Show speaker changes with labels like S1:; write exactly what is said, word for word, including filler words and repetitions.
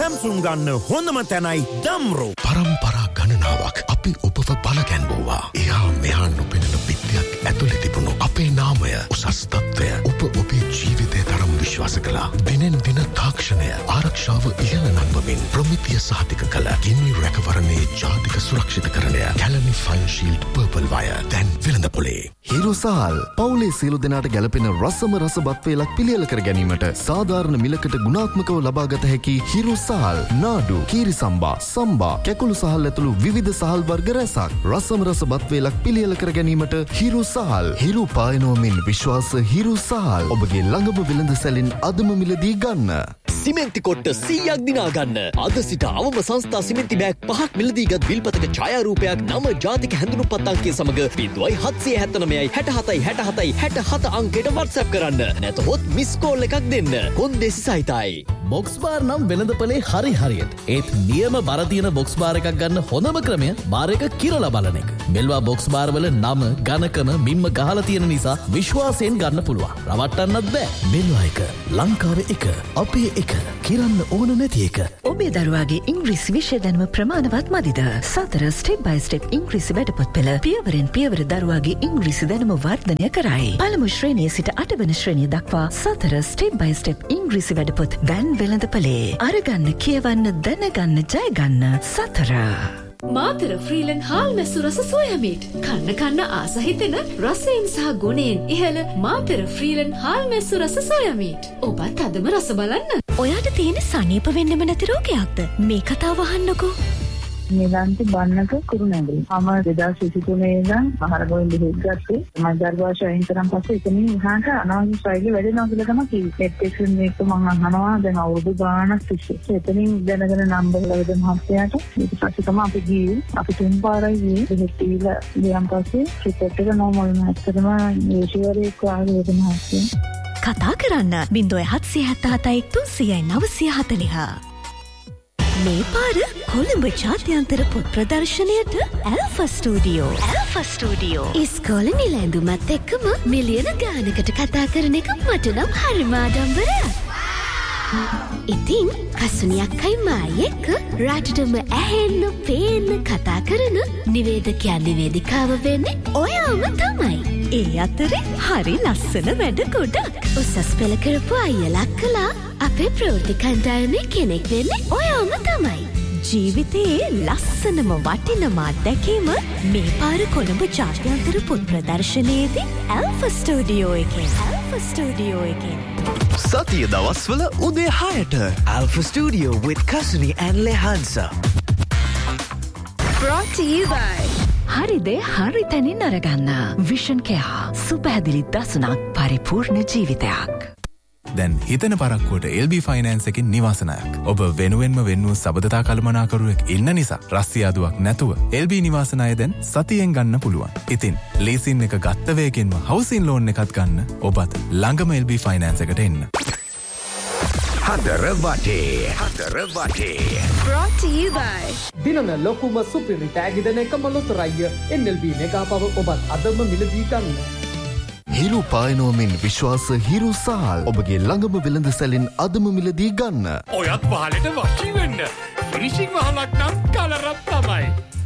S1: Samsung ගන්න හොඳම තැනයි Damro.
S2: පරම්පරා ගණනාවක් අපි ඔබව බලගැන්වුවා. එහා මෙහා නොපෙනෙන පිටියක් ඇතුලේ තිබුණු අපේ නාමය උසස් තත්ත්වය ඔබ ඔබේ ජීවිතය තරම් විශ්වාස කළා. දිනෙන් දින තාක්ෂණය ආරක්ෂාව ඉහළ නංවමින් ප්‍රමිතිය සහතික කළ ගිනි රැකවරණයේ ජාතික සුරක්ෂිතකරණය Kelani fine shield purple wire දැන් වෙළඳපොලේ.
S3: හිරු සහල් පවුලේ සියලු දෙනාට ගැලපෙන රසම රස බත් වේලක් පිළියෙල කර ගැනීමට සාධාරණ මිලකට ගුණාත්මකව ලබාගත හැකි හිරු සහල් නාඩු කීරි සම්බා සම්බා කැකුළු සහල් ඇතුළු විවිධ සහල් වර්ග රැසක් රසම රස බත් වේලක් පිළියෙල කර ගැනීමට හිරු සහල් හිරු පායනෝමින් විශ්වාස හිරු සහල් ඔබගේ ළඟම වෙළඳ සැලින් අදම මිලදී ගන්න.
S4: සිමෙන්ති කොට්ට සීයක් දිනා ගන්න. අද සිට අවම සංස්ථා සිමෙන්ති බෑග් පහක් මිලදීගත් විල්පතක ඡායාරූපයක් නම ජාතික හැඳුනුම්පත් අංකය සමග බිංදුවයි හත්සිය හැත්තනවයයි හැට හතයි හැට හතයි හැට හත අංකයට WhatsApp කරන්න. නැතහොත් මිස් කෝල් එකක් දෙන්න. කොන්දේසි සහිතයි.
S5: බොක්ස් බාර් නම් වෙළඳපොලේ හරි හරියට. ඒත් නියම බර තියෙන බොක්ස් බාර් එකක් ගන්න හොඳම ක්‍රමය බාර් එක කිරලා බලන එක. මෙල්වා බොක්ස් බාර් වල නම ඝනකම මිම්ම ගහලා තියෙන නිසා විශ්වාසයෙන් ගන්න පුළුවන්. රවට්ටන්නත් බෑ. මෙල්වා එක ලංකාවේ එක අපේ එක කිරන්න ඕන නැති එක.
S6: ඔබේ දරුවාගේ ඉංග්‍රීසි විෂය දැනුම ප්‍රමාණවත් මදිද? සතර ස්ටෙප් බයි ස්ටෙප් ඉංග්‍රීසි වැඩපොත් පෙළ පියවරෙන් පියවර දරුවාගේ ඉංග්‍රීසි දැනුම වර්ධනය කරයි. පළමු ශ්‍රේණිය සිට අටවන ශ්‍රේණිය දක්වා සතර ස්ටෙප් බයි ස්ටෙප් ඉංග්‍රීසි වැඩපොත් දැන් වෙළඳපොලේ. අරගන්න කියවන්න දැනගන්න ජයගන්න සතර.
S7: මාතර ෆ්‍රීලන් හාල් මැස්සු රස සෝයා මීට්. කන්න කන්න ආස හිතෙන රසයෙන් සහ ගුණයෙන් ඉහළ මාතර ෆ්‍රීලන් හාල් මැස්සු රස සෝයා මීට්. ඔබත් අදම රස බලන්න.
S8: ඔයාට තියෙන සනීප වෙන්නෙම නැති රෝගයක්ද? මේ කතාව අහන්නකෝ.
S9: නිලන්ති බන්නක කුරුණැගලි. මම දෙදාස් විසිතුනේ ඉඳන් මහරගොයින් බෙහෙත් ගත්තේ. මම දරුවාශ අයින් කරන් පස්සේ එතනින් එහාට අනාවශ්‍ය ශෛලිය වැඩෙනවා කියලා තමයි කිව්වේ. එක්කෙනෙක් මේක මම අහනවා දැන් අවුරුදු ගාණක් තිස්සේ. එතනින් දැනගෙන නම්බර් ලැබෙද මහත්තයාට ඊට පස්සේ තමයි අපි ගියේ. අපි තුන් පාරයි ගියේ. බෙහෙත් දීලා ගියන් පස්සේ රිපෝට් එක නෝමල් වුණා. ඇත්තටම ඒෂිවරේ කාර්ය වේදන මහත්තයා
S8: කතා කරන්න බිංදුව හත්සිය හැත්ත හතයි තුන්සියයි නවසිය හතලිහ. මේ පාර කොළඹ ජාත්‍යන්තර පොත් ප්‍රදර්ශනයට ඇල්ෆා ස්ටුඩියෝ. Alpha studio. ඉස්කෝලේ නිල ඇඳුමත් එක්කම මිලියන ගානකට කතා කරන එක මට නම් හරිම ආඩම්බරයක්. ඉතින් කසුනියක්කයි මායි එක්ක රටටම ඇහෙන්න පේන්න කතා කරන නිවේදකයන් නිවේදිකාව වෙන්නේ ඔයාම තමයි. ඒ අතරේ හරි ලස්සන වැඩ ගොඩක්. උසස් පෙළ කරපු අයියලා කළා අපේ ප්‍රවෘත්ති කණ්ඩායමේ කෙනෙක් වෙන්නේ ඔයාම තමයි. ජීවිතයේ ලස්සනම වටිනම අත්දැකීම මේ පාර කොළඹ ජාත්‍යන්තර පොත් ප්‍රදර්ශනයේදී ඇල්ෆා ස්ටුඩියෝ එකේ. ඇල්ෆා ස්ටුඩියෝ එකේ.
S4: සතිය දවස්වල උදේ හයට Alpha Studio with Kasuni and Lehansa.
S6: Brought to you by හරි දේ හරි තැනින් අරගන්න. විෂන් කෙයා සුපැහැදිලි දසුනක් පරිපූර්ණ ජීවිතයක්.
S10: දැන් හිතන පරක්කුවට එල් බී ෆයිනෑන්ස් එකෙන් නිවාසනායක්. ඔබ වෙනුවෙන්ම වෙන්නූ සබඳතා කළමනාකරුවෙක් ඉන්න නිසා රස්තියාදුවක් නැතුව එල් බී නිවාසනාය දැන් සතියෙන් ගන්න පුළුවන්. ඉතින් ලීසින් එක ගත්ත වේගෙන්ම හවුසින් ලෝන් එකත් ගන්න ඔබත් ළඟම එල් බී ෆයිනෑන්ස් එකට එන්න.
S2: හතර වටේ හතර වටේ
S6: Brought to you by
S11: දිනන ලොකුම සුපිරි තෑගි දෙන එකම ලොතරැය එන් එල් බී මෙගා පව ඔබත් අදම මිලදී ගන්න.
S3: හිරු පායනෝමින් විශ්වාස හිරු සහල් ඔබගේ ළඟම වෙළඳ සැලින් අදම මිලදී ගන්න.
S1: ඔයත් පහලට වශී වෙන්න. ෆිනිෂිං වහලක් නම් කලරක් තමයි.